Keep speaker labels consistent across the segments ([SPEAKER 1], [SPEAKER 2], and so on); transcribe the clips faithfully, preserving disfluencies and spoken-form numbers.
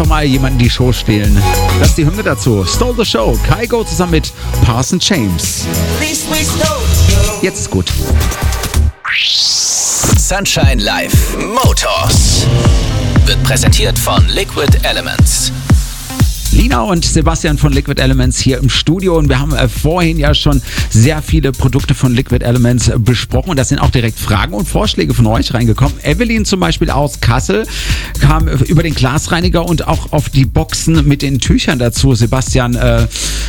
[SPEAKER 1] einfach mal jemanden die Show stehlen. Das ist die Hymne dazu. Stole the Show. Kygo zusammen mit Parson James. Jetzt ist gut.
[SPEAKER 2] Sunshine Live Motors wird präsentiert von Liquid Elements.
[SPEAKER 1] Lina und Sebastian von Liquid Elements hier im Studio und wir haben äh, vorhin ja schon sehr viele Produkte von Liquid Elements äh, besprochen und da sind auch direkt Fragen und Vorschläge von euch reingekommen. Evelyn zum Beispiel aus Kassel kam äh, über den Glasreiniger und auch auf die Boxen mit den Tüchern dazu. Sebastian, äh,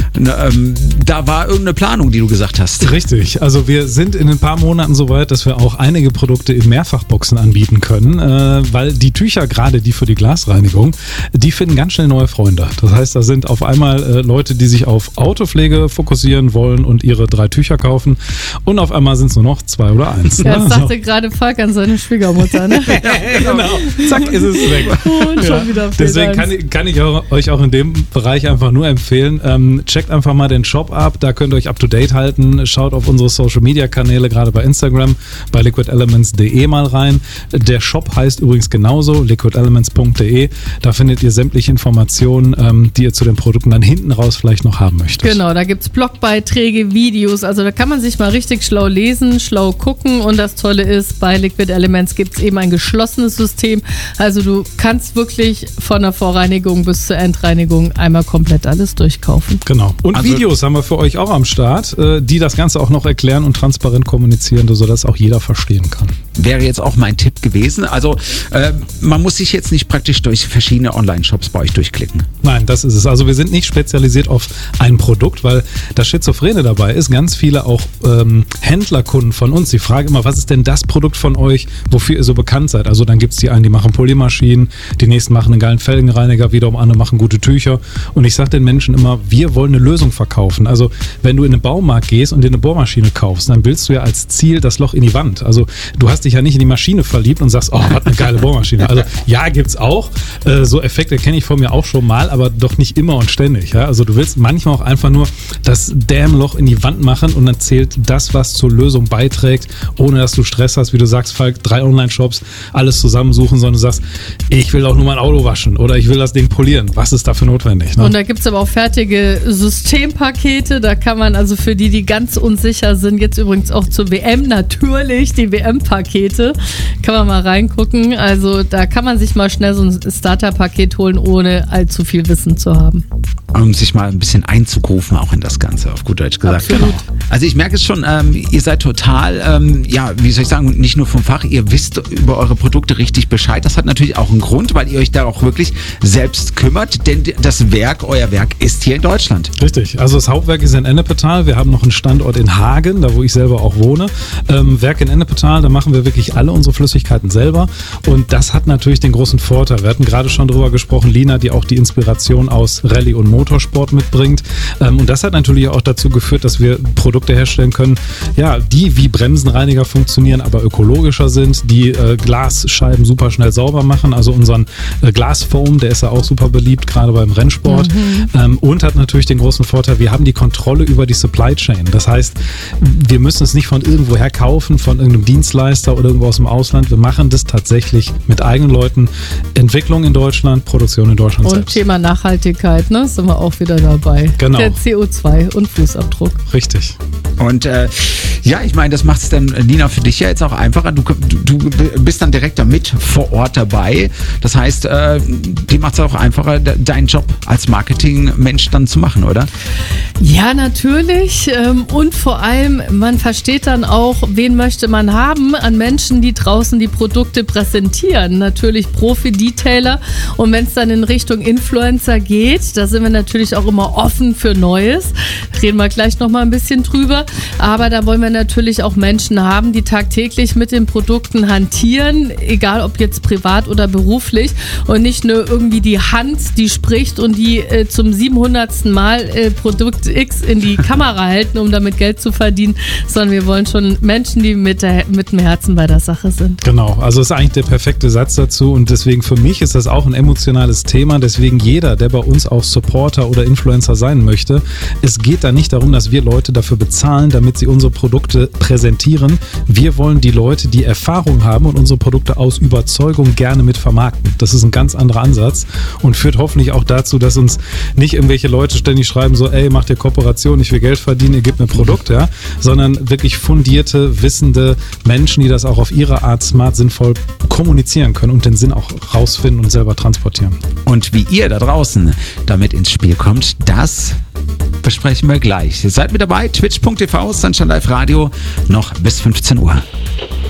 [SPEAKER 1] äh, da war irgendeine Planung, die du gesagt hast.
[SPEAKER 3] Richtig, also wir sind in ein paar Monaten so weit, dass wir auch einige Produkte in Mehrfachboxen anbieten können, äh, weil die Tücher, gerade die für die Glasreinigung, die finden ganz schnell neue Freunde. Das Das heißt, da sind auf einmal äh, Leute, die sich auf Autopflege fokussieren wollen und ihre drei Tücher kaufen und auf einmal sind es nur noch zwei oder eins.
[SPEAKER 4] Ja, das
[SPEAKER 3] ne?
[SPEAKER 4] sagte so. Gerade Falk an seine Schwiegermutter, ne?
[SPEAKER 3] Ja, genau. Zack, ist es weg.
[SPEAKER 4] Und schon
[SPEAKER 3] ja.
[SPEAKER 4] wieder auf
[SPEAKER 3] Deswegen kann ich, kann ich auch, euch auch in dem Bereich einfach nur empfehlen, ähm, checkt einfach mal den Shop ab, da könnt ihr euch up to date halten, schaut auf unsere Social Media Kanäle, gerade bei Instagram, bei liquid elements punkt de mal rein. Der Shop heißt übrigens genauso, liquid elements punkt de, da findet ihr sämtliche Informationen, ähm, die ihr zu den Produkten dann hinten raus vielleicht noch haben möchtet.
[SPEAKER 4] Genau, da gibt es Blogbeiträge, Videos, also da kann man sich mal richtig schlau lesen, schlau gucken und das Tolle ist, bei Liquid Elements gibt es eben ein geschlossenes System, also du kannst wirklich von der Vorreinigung bis zur Endreinigung einmal komplett alles durchkaufen.
[SPEAKER 3] Genau. Und
[SPEAKER 1] also,
[SPEAKER 3] Videos haben wir für euch auch am Start, die das Ganze auch noch erklären und transparent kommunizieren, sodass auch jeder verstehen kann.
[SPEAKER 1] Wäre jetzt auch mein Tipp gewesen. Also äh, man muss sich jetzt nicht praktisch durch verschiedene Online-Shops bei euch durchklicken.
[SPEAKER 3] Nein, das ist es. Also wir sind nicht spezialisiert auf ein Produkt, weil das Schizophrene dabei ist. Ganz viele auch ähm, Händlerkunden von uns, die fragen immer, was ist denn das Produkt von euch, wofür ihr so bekannt seid? Also dann gibt es die einen, die machen Polymaschinen, die nächsten machen einen geilen Felgenreiniger, wiederum andere machen gute Tücher. Und ich sage den Menschen immer, wir wollen eine Lösung verkaufen. Also wenn du in den Baumarkt gehst und dir eine Bohrmaschine kaufst, dann willst du ja als Ziel das Loch in die Wand. Also du hast dich ja nicht in die Maschine verliebt und sagst, oh, was eine geile Bohrmaschine. Also ja, gibt's auch. Äh, so Effekte kenne ich von mir auch schon mal, aber doch nicht immer und ständig. Ja? Also du willst manchmal auch einfach nur das Dämmloch in die Wand machen und dann zählt das, was zur Lösung beiträgt, ohne dass du Stress hast, wie du sagst, Falk, drei Online-Shops, alles zusammensuchen, sondern du sagst, ich will auch nur mein Auto waschen oder ich will das Ding polieren. Was ist dafür notwendig? Ne?
[SPEAKER 4] Und da gibt es aber auch fertige Systempakete, da kann man also für die, die ganz unsicher sind, jetzt übrigens auch zur W M natürlich, die W M-Pakete, kann man mal reingucken. Also da kann man sich mal schnell so ein Starter-Paket holen, ohne allzu viel Wissen zu haben.
[SPEAKER 1] Um sich mal ein bisschen einzugrufen, auch in das Ganze, auf gut Deutsch gesagt.
[SPEAKER 4] Absolut.
[SPEAKER 1] Genau. Also ich merke es schon, ähm, ihr seid total, ähm, ja, wie soll ich sagen, nicht nur vom Fach, ihr wisst über eure Produkte richtig Bescheid. Das hat natürlich auch einen Grund, weil ihr euch da auch wirklich selbst kümmert, denn das Werk, euer Werk ist hier in Deutschland.
[SPEAKER 3] Richtig, also das Hauptwerk ist in Ennepetal, wir haben noch einen Standort in Hagen, da wo ich selber auch wohne. Ähm, Werk in Ennepetal, da machen wir wirklich alle unsere Flüssigkeiten selber und das hat natürlich den großen Vorteil. Wir hatten gerade schon drüber gesprochen, Lina, die auch die Inspiration aus Rallye und Motorsport mitbringt. Ähm, und das hat natürlich auch dazu geführt, dass wir Produkte herstellen können, ja, die wie Bremsenreiniger funktionieren, aber ökologischer sind, die äh, Glasscheiben super schnell sauber machen. Also unseren äh, Glasfoam, der ist ja auch super beliebt, gerade beim Rennsport. Mhm. Ähm, und hat natürlich den großen Vorteil, wir haben die Kontrolle über die Supply Chain. Das heißt, wir müssen es nicht von irgendwoher kaufen, von irgendeinem Dienstleister oder irgendwo aus dem Ausland. Wir machen das tatsächlich mit eigenen Leuten. Entwicklung in Deutschland, Produktion in Deutschland
[SPEAKER 4] und
[SPEAKER 3] selbst.
[SPEAKER 4] Und Thema Nachhaltigkeit, ne, sind wir auch wieder dabei.
[SPEAKER 3] Genau.
[SPEAKER 4] Der C O zwei und Fußabdruck.
[SPEAKER 3] Richtig.
[SPEAKER 1] Und äh, ja, ich meine, das macht es dann, Lina, für dich ja jetzt auch einfacher. Du, du, du bist dann direkt damit vor Ort dabei. Das heißt, äh, die macht es auch einfacher, deinen Job als Marketingmensch dann zu machen, oder?
[SPEAKER 4] Ja, natürlich. Und vor allem, man versteht dann auch, wen möchte man haben an Menschen, die draußen die Produkte präsentieren. Natürlich Profi-Detailer. Und wenn es dann in Richtung Influencer geht, da sind wir natürlich auch immer offen für Neues. Reden wir gleich nochmal ein bisschen drüber. Aber da wollen wir natürlich auch Menschen haben, die tagtäglich mit den Produkten hantieren, egal ob jetzt privat oder beruflich. Und nicht nur irgendwie die Hand, die spricht und die äh, zum siebenhundertsten Mal äh, Produkt X in die Kamera halten, um damit Geld zu verdienen, sondern wir wollen schon Menschen, die mit, der, mit dem Herzen bei der Sache sind.
[SPEAKER 3] Genau, also das ist eigentlich der perfekte Satz dazu und deswegen für mich ist das auch ein emotionales Thema, deswegen jeder, der bei uns auch Supporter oder Influencer sein möchte, es geht da nicht darum, dass wir Leute dafür bezahlen, damit sie unsere Produkte Produkte präsentieren. Wir wollen die Leute, die Erfahrung haben und unsere Produkte aus Überzeugung gerne mit vermarkten. Das ist ein ganz anderer Ansatz und führt hoffentlich auch dazu, dass uns nicht irgendwelche Leute ständig schreiben so, ey, macht ihr Kooperation, ich will Geld verdienen, ihr gebt mir Produkt, ja, sondern wirklich fundierte, wissende Menschen, die das auch auf ihre Art smart, sinnvoll kommunizieren können und den Sinn auch rausfinden und selber transportieren.
[SPEAKER 1] Und wie ihr da draußen damit ins Spiel kommt, das besprechen wir gleich. Ihr seid mit dabei, twitch punkt t v, Sunshine Live Radio, noch bis fünfzehn Uhr.